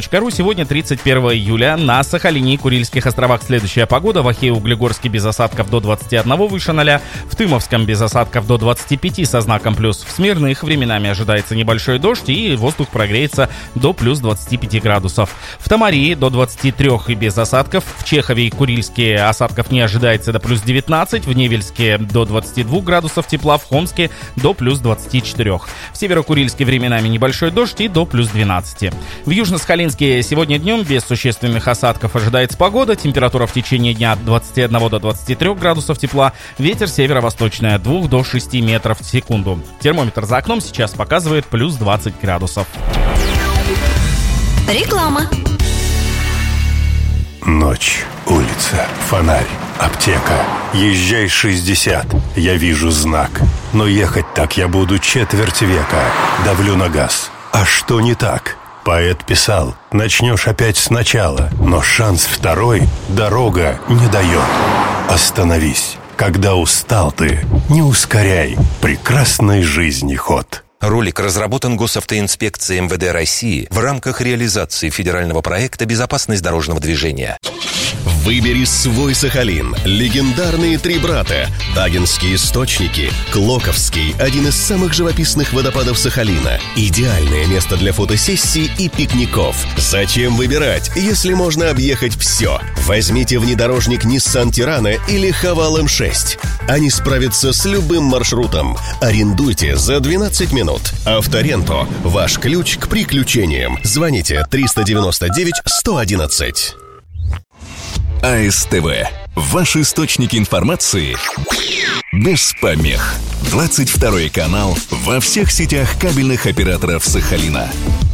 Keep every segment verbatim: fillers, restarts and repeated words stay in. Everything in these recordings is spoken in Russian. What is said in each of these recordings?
точка ру. Сегодня тридцать первое июля. На Сахалине и Курильских островах следующая погода. В Охе и Углегорске без осадков до двадцати одного выше ноля. В Тымовском без осадков до двадцати пяти со знаком плюс. В Смирных временами ожидается небольшой дождь и воздух прогреется до плюс двадцати пяти градусов. В Тамарии до двадцати трёх и без осадков. В Чехове и Курильске осадков не ожидается до плюс девятнадцати. В Невельске до двадцати двух градусов тепла. В Хомске до плюс двадцати четырёх. В Северо-Курильске временами небольшой дождь и до плюс двенадцати. В Южно-Сахалинске сегодня днем без существенных осадков ожидается погода. Температура в течение дня от двадцати одного до двадцати трёх градусов тепла. Ветер северо-восточный от двух до шести метров в секунду. Термометр за окном сейчас показывает плюс двадцать градусов. Реклама. Ночь, улица, фонарь, аптека. Езжай шестьдесят, я вижу знак. Но ехать так я буду четверть века. Давлю на газ. А что не так? Поэт писал: начнешь опять сначала, но шанс второй дорога не дает. Остановись, когда устал ты, не ускоряй прекрасной жизни ход. Ролик разработан Госавтоинспекцией эм вэ дэ России в рамках реализации федерального проекта «Безопасность дорожного движения». Выбери свой Сахалин. Легендарные три брата. Тагинские источники. Клоковский, один из самых живописных водопадов Сахалина. Идеальное место для фотосессий и пикников. Зачем выбирать, если можно объехать все? Возьмите внедорожник Nissan Tirana или Haval эм шесть. Они справятся с любым маршрутом. Арендуйте за двенадцать минут. Авторенто. Ваш ключ к приключениям. Звоните триста девяносто девять сто одиннадцать. а эс тэ вэ. Ваш источник информации без помех. двадцать второй канал во всех сетях кабельных операторов Сахалина.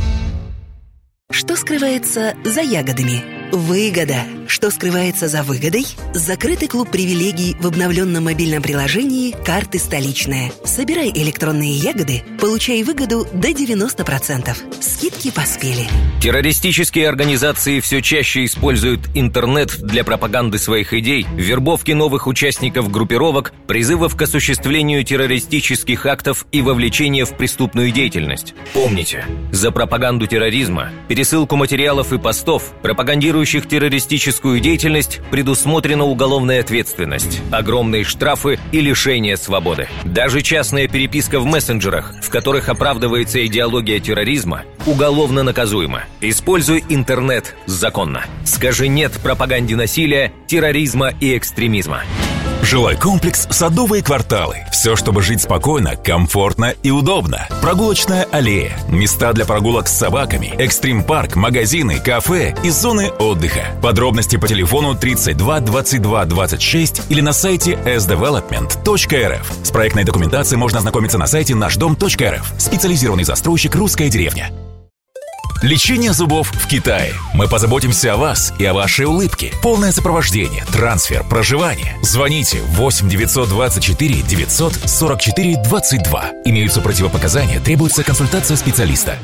Что скрывается за ягодами? Выгода. Что скрывается за выгодой? Закрытый клуб привилегий в обновленном мобильном приложении «Карты столичная». Собирай электронные ягоды, получай выгоду до девяноста процентов. Скидки поспели. Террористические организации все чаще используют интернет для пропаганды своих идей, вербовки новых участников группировок, призывов к осуществлению террористических актов и вовлечения в преступную деятельность. Помните, за пропаганду терроризма, пересылку материалов и постов, пропагандирующих террористическую деятельность, предусмотрена уголовная ответственность, огромные штрафы и лишение свободы. Даже частная переписка в мессенджерах, в которых оправдывается идеология терроризма, уголовно наказуема. Используй интернет законно. Скажи «нет» пропаганде насилия, терроризма и экстремизма. Жилой комплекс «Садовые кварталы». Все, чтобы жить спокойно, комфортно и удобно. Прогулочная аллея, места для прогулок с собаками, экстрим-парк, магазины, кафе и зоны отдыха. Подробности по телефону тридцать два двадцать два двадцать шесть или на сайте эс девелопмент точка эр эф. С проектной документацией можно ознакомиться на сайте наш дом точка эр эф. Специализированный застройщик «Русская деревня». Лечение зубов в Китае. Мы позаботимся о вас и о вашей улыбке. Полное сопровождение, трансфер, проживание. Звоните восемь девятьсот двадцать четыре девятьсот сорок четыре двадцать два. Имеются противопоказания, требуется консультация специалиста.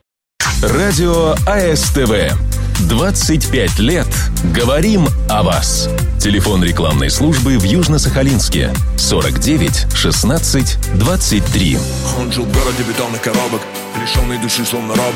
Радио а эс тэ вэ. двадцать пять лет. Говорим о вас. Телефон рекламной службы в Южно-Сахалинске. сорок девять шестнадцать двадцать три. Он жил в городе бетонных коробок, лишенный души словно робот.